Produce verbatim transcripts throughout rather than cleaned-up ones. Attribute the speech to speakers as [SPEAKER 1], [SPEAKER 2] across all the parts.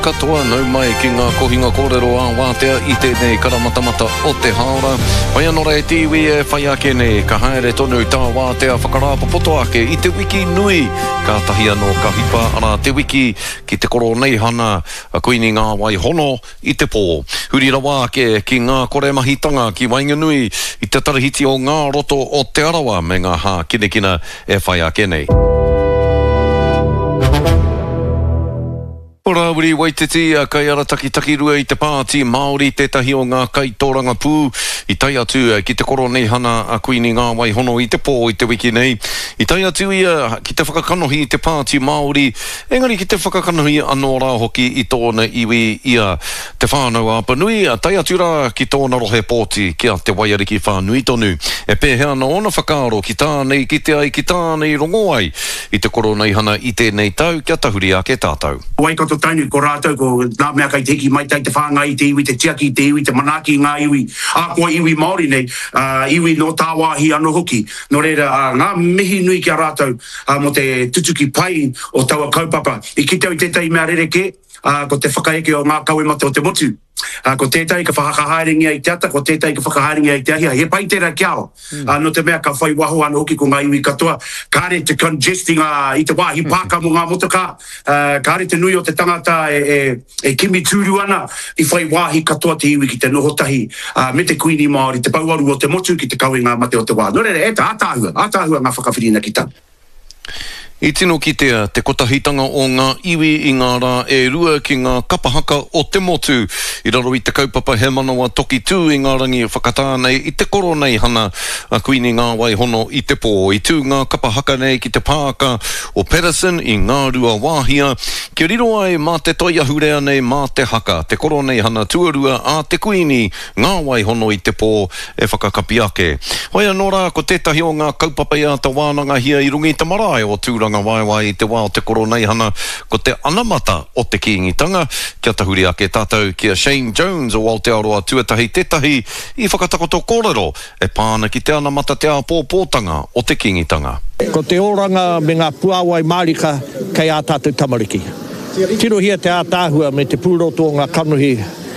[SPEAKER 1] Katoa nau mai ki ngā kohinga kōrero a wātea I tēnei karamatamata o te haora. Mai anō e tiwi e whai ake nei, ka haere tonu tā wātea whakarāpa poto ake I te wiki nui. Ka tahi anō ka hipa ara te wiki ki te koro nei hana a kuini ngā wai hono I te pō. Huri rawa ake ki ngā kore mahitanga ki Wainganui I te tarihiti o ngā roto o te arawa me ngā hā kinekina e whai ake nei. Ora uri waititi a kai ara taki taki rua I te pāti Māori tētahi o ngā kaitōranga pū I tai atu ki te koro nei hana a kuini ngā wai hono I te pō I te wiki nei. I tai atu ia ki te whakakanohi I te pāti Māori, engari ki te whakakanohi anō rā hoki I tōna iwi ia te whānau a Panui, a tai atu rā ki tōna rohe pōti ki a te waiariki whānui tonu. E pēhea na ona whakaro ki tānei ki te ai ki tānei rongo ai I te koro nei hana I tēnei tau kia tahuri ake tātou.
[SPEAKER 2] Waikato tainu ko rātou ko nā mea kai te hiki mai tai te whānga I te iwi, te tiaki I te iwi, te manaki ngā iwi, a koa iwi Māori nei, uh, iwi no tā wāhi anō hoki. No reira, uh, ngā mihi nui ki a rātou uh, mo te tutuki pai o taua kaupapa. I ki tau I tētai mea rereke, uh, ko te whakaeke o ngā kauemata o te motu. Uh, ko tētai ka whakahaerengia I te ata, ko tētai ka whakahaerengia I te ahia. He pai tērā kia o. Mm. Uh, no te mea ka whai waho anō hoki ko ngā iwi katoa. Kāre te congesting uh, I te wāhi pāka mo ngā motoka. Uh, kāre te nui o te tangata e, e, e kimi tūru ana I whai wāhi katoa te iwi ki te nohotahi. Uh, me te kuini Māori, te pauaru o te motu ki te kauenga mate o te wā. No rere, e ta ātāhua, ātāhua ngā whakawhirina ki tāna.
[SPEAKER 1] I tino kitea te kotahitanga o ngā iwi I ngā rā e rua ki ngā kapahaka o te motu. I raro I te kaupapa he manawa toki tū I ngā rangi whakatānei I te koro nei hana a kuini ngā wai hono I te pō. I tū ngā kapahaka nei ki te pāka o Patterson I ngā rua wāhia. Ki riro ai mā te toia hurea nei mā te haka. Te koro nei hana tuarua a te kuini ngā wai hono I te pō e whakakapi ake. Hoi anō rā ko tētahi o ngā kaupapa ia ta wānanga hia I rungi te marae o tūranga Wai wai I te wā o te koro nei hana ko te anamata o te kīngitanga. Kia tahuri ake tātou kia Shane Jones o Aotearoa tuatahi tētahi I whakatakoto kōrero e pāna ki te anamata te āpōpōtanga o te kīngitanga.
[SPEAKER 3] Ko te oranga me ngā puawai Mārika kei ā tātou tamariki. Tiro hia te ātāhua me te pūroto o ngā kanuhi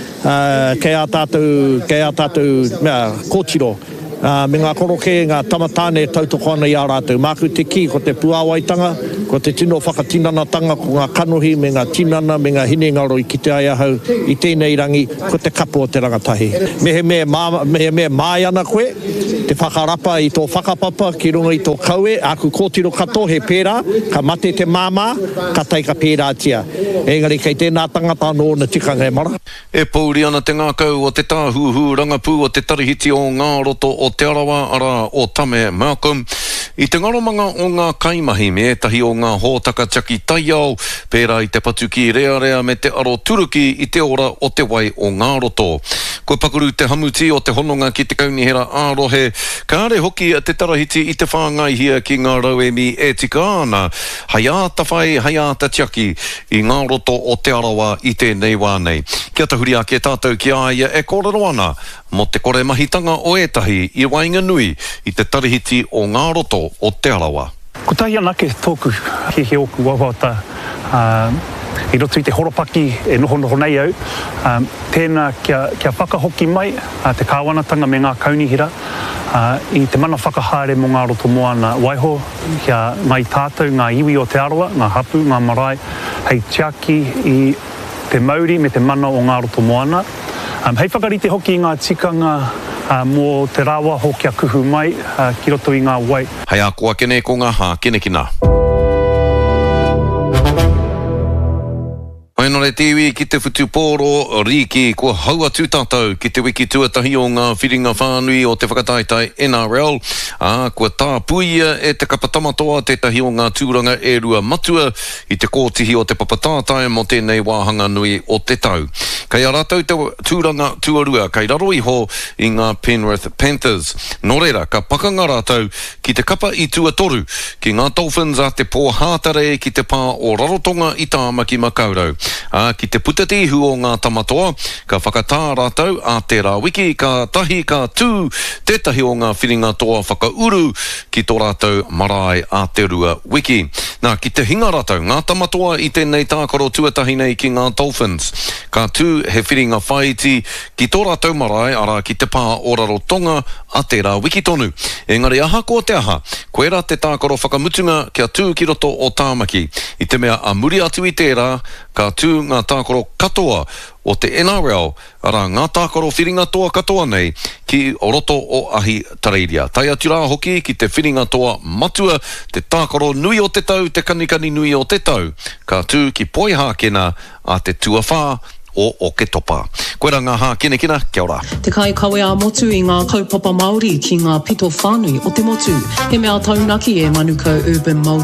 [SPEAKER 3] uh, kei ā tātou, kei ā tātou mea, kōtiro. Uh, me ngā koroke, ngā tamatāne tautoko ana I a rātou. Māku te ki, ko te puawaitanga, ko te tino whakatinanatanga, ko ngā kanohi, me ngā tinana, me ngā hinengaro I ki te ai ahau, I tēnei rangi, ko te kapo o te rangatahi. Mehe mea, mā, mehe mea mai ana koe, te whakarapa I tō whakapapa, ki runga I tō kaue, aku kōtiro kato he pērā, ka mate te māmā, ka tai ka pērā tia. Engari kei tēnā tangata anō na tikanga e mara.
[SPEAKER 1] E pauri ana te ngākau o te tāhuhu rangapū o te tarihiti o ngā roto o te arawa ara o Tame Malcolm. I te ngaromanga o ngā kaimahi me etahi o ngā hōtaka Jackie Taiao, pērā I te patuki rea rea me te aro turuki I te ora o te wai o ngā roto. Ko pakuru te hamuti o te hononga ki te kaunihera ārohe, ka are hoki a te tarahiti I te whāngai hia ki ngā rauemi e tika ana, hai āta whai, hai āta tiaki I ngā roto o te arawa I tēnei wānei. Kia tahuri ake tātou ki aia e kōrero ana, mo te kore mahitanga o etahi I Wainganui I te tarihiti o ngā roto o te arawa.
[SPEAKER 4] Ko tahi anake tōku he he oku wawata uh, I roto I te horopaki e noho noho nei au. Um, tēnā kia, kia whakahoki mai uh, te kāwanatanga me ngā kaunihira uh, I te mana whakahaere mo ngā roto moana waiho kia ngai tātou ngā iwi o te arawa, ngā hapu, ngā marae, hei tiaki I te mauri me te mana o ngā roto moana. Um, hei whakarite hoki I ngā tikanga uh, mō te rawa ho kia kuhu mai uh, ki roto I ngā wai.
[SPEAKER 1] Hei a koa kene ko ngā hā kinekina. Hoi nore te iwi ki te whutu pōro riki kua haua tū tātou ki te wiki tuatahi o ngā whiringa whānui o te whakataitai N R L. A, kua tā puia e te kapatamatoa tētahi o ngā tūranga e rua matua I te kōtihi o te papatātai mo tēnei wāhanga nui o te tau. Kei a rātou te tūranga tuarua, kei raro iho i ngā Penrith Panthers. Nō reira, ka pakanga rātou ki te kapa i tuatoru, ki ngā Dolphins a te pō hātare ki te pā o Rarotonga i Tāmaki Makaurau. A, ki te putatihu o ngā tamatoa, ka whakatā rātou a te rā wiki, ka tahi ka tū, tētahi o ngā whiringa toa whakauru ki tō rātou marae a te rua wiki. Nā, ki te hinga rātou, ngā tamatoa i tēnei tākaro tuatahi nei ki ngā Dolphins. Ka tū he whiringa whaiti ki tō rātou marae ara ki te pā o Rarotonga a te rā wiki tonu. Engari aha ko te aha, koe rā te tākaro whakamutunga kia tū ki roto o Tāmaki. I te mea a muri atu i tērā, ka tū ngā tākaro katoa o te N R L, ara ngā tākaro whiringa toa katoa nei ki o roto o ahi tareiria. Tai atu rā hoki ki te whiringa toa matua, te tākaro nui o te tau, te kanikani nui o te tau, ka tū ki poi hākena a te tuawhā o o ke topa. Koe rā ngā hākene kina, kia ora.
[SPEAKER 5] Te kai kawe a motu i ngā kaupapa Māori ki ngā pito whānui o te motu. He mea taunaki e Manukau Urban Māori.